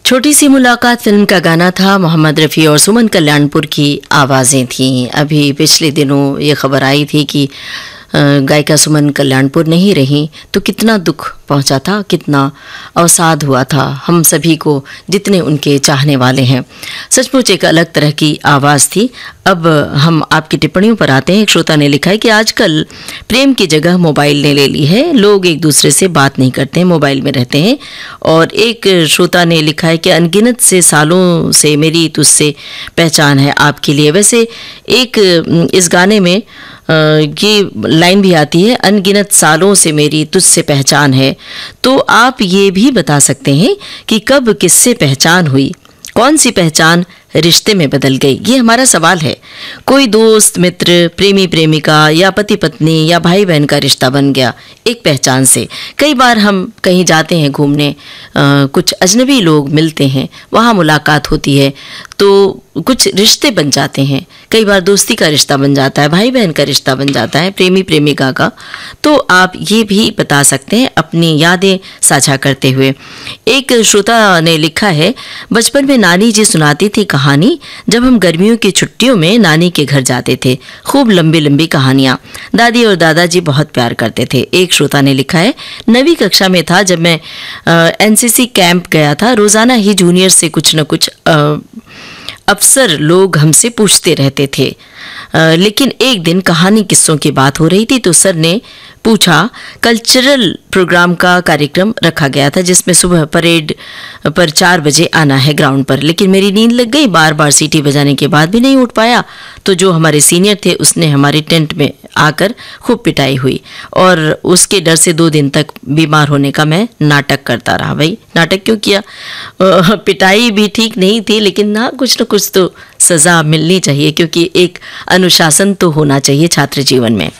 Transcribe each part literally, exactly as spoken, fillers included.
छोटी सी मुलाकात फिल्म का गाना था। मोहम्मद रफ़ी और सुमन कल्याणपुर की आवाज़ें थीं। अभी पिछले दिनों ये खबर आई थी कि गायिका सुमन कल्याणपुर नहीं रही तो कितना दुख पहुंचा था, कितना अवसाद हुआ था हम सभी को जितने उनके चाहने वाले हैं। सचमुच एक अलग तरह की आवाज़ थी। अब हम आपकी टिप्पणियों पर आते हैं। एक श्रोता ने लिखा है कि आजकल प्रेम की जगह मोबाइल ने ले ली है, लोग एक दूसरे से बात नहीं करते हैं, मोबाइल में रहते हैं। और एक श्रोता ने लिखा है कि अनगिनत से सालों से मेरी तुझसे पहचान है आपके लिए। वैसे एक इस गाने में ये लाइन भी आती है, अनगिनत सालों से मेरी तुझसे पहचान है। तो आप ये भी बता सकते हैं कि कब किससे पहचान हुई, कौन सी पहचान रिश्ते में बदल गई। ये हमारा सवाल है। कोई दोस्त, मित्र, प्रेमी प्रेमिका या पति पत्नी या भाई बहन का रिश्ता बन गया एक पहचान से। कई बार हम कहीं जाते हैं घूमने, आ, कुछ अजनबी लोग मिलते हैं, वहाँ मुलाकात होती है तो कुछ रिश्ते बन जाते हैं। कई बार दोस्ती का रिश्ता बन जाता है, भाई बहन का रिश्ता बन जाता है, प्रेमी प्रेमिका का। तो आप ये भी बता सकते हैं अपनी यादें साझा करते हुए। एक श्रोता ने लिखा है, बचपन में नानी जी सुनाती थी कहानी। जब हम गर्मियों की छुट्टियों में नानी के घर जाते थे, खूब लंबी लंबी कहानियाँ। दादी और दादाजी बहुत प्यार करते थे। एक श्रोता ने लिखा है, नवीं कक्षा में था जब मैं एनसीसी कैंप गया था। रोजाना ही जूनियर से कुछ न कुछ आ, अफसर लोग हमसे पूछते रहते थे, आ, लेकिन एक दिन कहानी किस्सों की बात हो रही थी तो सर ने पूछा, कल्चरल प्रोग्राम का कार्यक्रम रखा गया था जिसमें सुबह परेड पर चार बजे आना है ग्राउंड पर। लेकिन मेरी नींद लग गई, बार बार सीटी बजाने के बाद भी नहीं उठ पाया। तो जो हमारे सीनियर थे उसने हमारी टेंट में आकर खूब पिटाई हुई और उसके डर से दो दिन तक बीमार होने का मैं नाटक करता रहा। भाई नाटक क्यों किया? पिटाई भी ठीक नहीं थी, लेकिन ना कुछ न कुछ तो सज़ा मिलनी चाहिए, क्योंकि एक अनुशासन तो होना चाहिए छात्र जीवन में।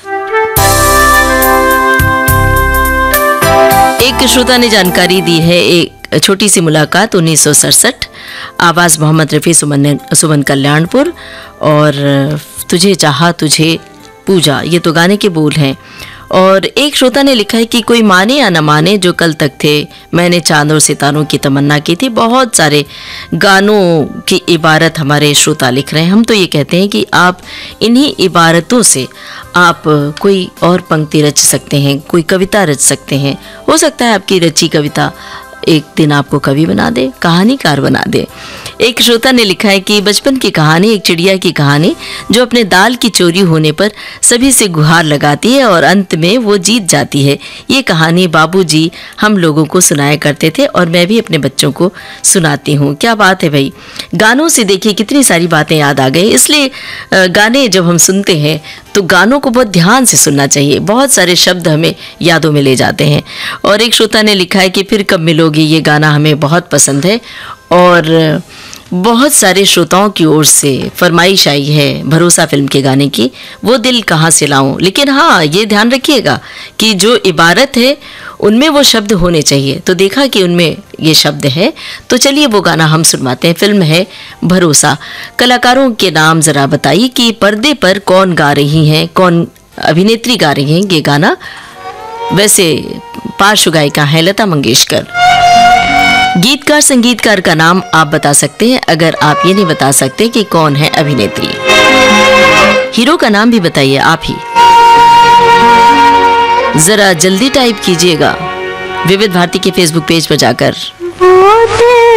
एक श्रोता ने जानकारी दी है, एक छोटी सी मुलाकात उन्नीस सौ सड़सठ, आवाज़ मोहम्मद रफ़ी, सुमन सुमन कल्याणपुर, और तुझे चाहा तुझे पूजा, ये तो गाने के बोल हैं। और एक श्रोता ने लिखा है कि कोई माने या न माने जो कल तक थे, मैंने चांद और सितारों की तमन्ना की थी। बहुत सारे गानों की इबारत हमारे श्रोता लिख रहे हैं। हम तो ये कहते हैं कि आप इन्हीं इबारतों से आप कोई और पंक्ति रच सकते हैं, कोई कविता रच सकते हैं। हो सकता है आपकी रची कविता एक दिन आपको कवि बना दे, कहानीकार बना दे। एक श्रोता ने लिखा है कि बचपन की कहानी, एक चिड़िया की कहानी जो अपने दाल की चोरी होने पर सभी से गुहार लगाती है और अंत में वो जीत जाती है। ये कहानी बाबूजी हम लोगों को सुनाया करते थे और मैं भी अपने बच्चों को सुनाती हूँ। क्या बात है भाई, गानों से देखिए कितनी सारी बातें याद आ गई। इसलिए गाने जब हम सुनते हैं तो गानों को बहुत ध्यान से सुनना चाहिए। बहुत सारे शब्द हमें यादों में ले जाते हैं। और एक श्रोता ने लिखा है कि फिर कब मिलोगी, ये गाना हमें बहुत पसंद है। और बहुत सारे श्रोताओं की ओर से फरमाइश आई है भरोसा फिल्म के गाने की, वो दिल कहाँ से लाऊं। लेकिन हाँ, ये ध्यान रखिएगा कि जो इबारत है उनमें वो शब्द होने चाहिए। तो देखा कि उनमें ये शब्द है, तो चलिए वो गाना हम सुनवाते हैं। फिल्म है भरोसा। कलाकारों के नाम ज़रा बताइए कि पर्दे पर कौन गा रही हैं, कौन अभिनेत्री गा रही हैं ये गाना। वैसे पार्श्व गायिका है लता मंगेशकर। गीतकार संगीतकार का नाम आप बता सकते हैं। अगर आप ये नहीं बता सकते कि कौन है अभिनेत्री, हीरो का नाम भी बताइए आप ही। जरा जल्दी टाइप कीजिएगा विविध भारती के फेसबुक पेज पर जाकर।